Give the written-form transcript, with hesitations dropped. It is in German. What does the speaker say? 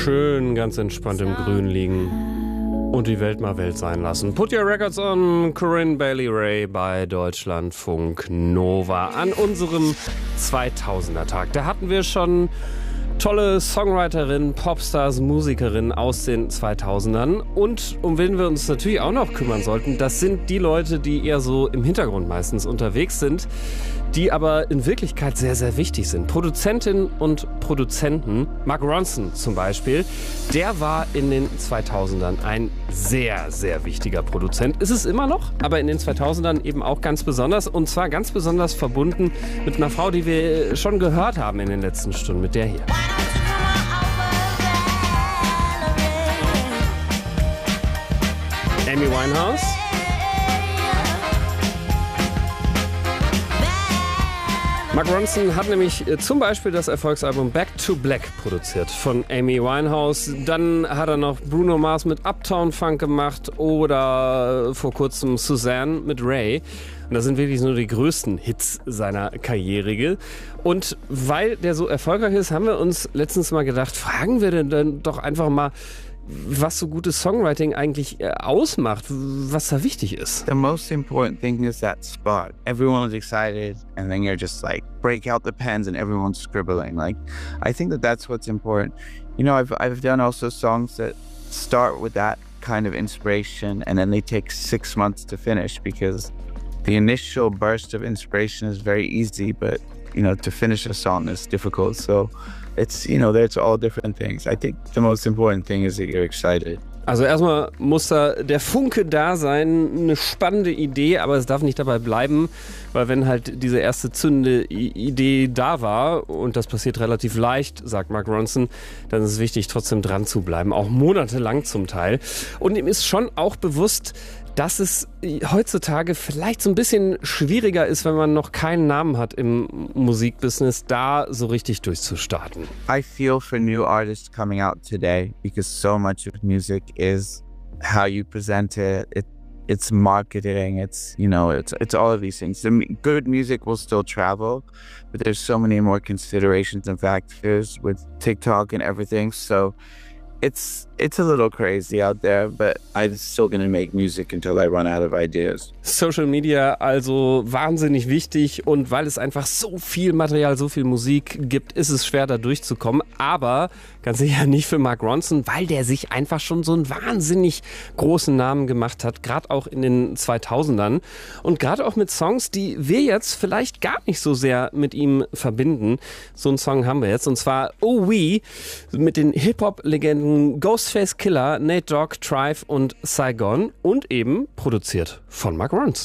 schön ganz entspannt im Grün liegen und die Welt mal Welt sein lassen. Put Your Records on, Corinne Bailey Rae bei Deutschlandfunk Nova an unserem 2000er-Tag. Da hatten wir schon tolle Songwriterinnen, Popstars, Musikerinnen aus den 2000ern. Und um wen wir uns natürlich auch noch kümmern sollten, das sind die Leute, die eher so im Hintergrund meistens unterwegs sind, die aber in Wirklichkeit sehr, sehr wichtig sind. Produzentinnen und Produzenten, Mark Ronson zum Beispiel, der war in den 2000ern ein sehr, sehr wichtiger Produzent. Ist es immer noch, aber in den 2000ern eben auch ganz besonders. Und zwar ganz besonders verbunden mit einer Frau, die wir schon gehört haben in den letzten Stunden, mit der hier. Amy Winehouse. Mark Ronson hat nämlich zum Beispiel das Erfolgsalbum Back to Black produziert von Amy Winehouse. Dann hat er noch Bruno Mars mit Uptown Funk gemacht oder vor kurzem Suzanne mit Ray. Und das sind wirklich nur die größten Hits seiner Karriere. Und weil der so erfolgreich ist, haben wir uns letztens mal gedacht, fragen wir denn dann doch einfach mal, was so gutes Songwriting eigentlich ausmacht, was da wichtig ist. The most important thing is that spot. Everyone's excited and then you're just like break out the pens and everyone's scribbling. Like I think that's what's important. You know, I've done also songs that start with that kind of inspiration and then they take 6 months to finish because the initial burst of inspiration is very easy, but you know, to finish a song is difficult. So it's, you know, there's all different things. I think the most important thing is that you're excited. Also erstmal muss da der Funke da sein, eine spannende Idee, aber es darf nicht dabei bleiben, weil wenn halt diese erste zündende Idee da war, und das passiert relativ leicht, sagt Mark Ronson, dann ist es wichtig, trotzdem dran zu bleiben, auch monatelang zum Teil. Und ihm ist schon auch bewusst, dass es heutzutage vielleicht so ein bisschen schwieriger ist, wenn man noch keinen Namen hat im Musikbusiness, da so richtig durchzustarten. I feel for new artists coming out today because so much of music is how you present it. It's marketing. It's, you know, it's all of these things. The good music will still travel, but there's so many more considerations and factors with TikTok and everything. So it's a little crazy out there, but I'm still gonna make music until I run out of ideas. Social Media also wahnsinnig wichtig, und weil es einfach so viel Material, so viel Musik gibt, ist es schwer da durchzukommen, aber ganz sicher nicht für Mark Ronson, weil der sich einfach schon so einen wahnsinnig großen Namen gemacht hat, gerade auch in den 2000ern und gerade auch mit Songs, die wir jetzt vielleicht gar nicht so sehr mit ihm verbinden. So einen Song haben wir jetzt, und zwar Oh We mit den Hip-Hop-Legenden Ghostface Killah, Nate Dogg, Tribe und Saigon und eben produziert von Mark Ronson.